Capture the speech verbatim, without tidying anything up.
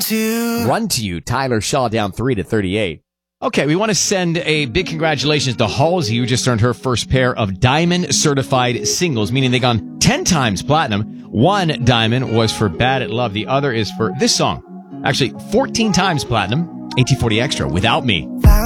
to. Run to You, Tyler Shaw down three to thirty-eight. Okay, we want to send a big congratulations to Halsey, who just earned her first pair of Diamond certified singles, meaning they gone ten times platinum. One diamond was for Bad at Love. The other is for this song. Actually, fourteen times platinum. A T forty Extra, Without Me.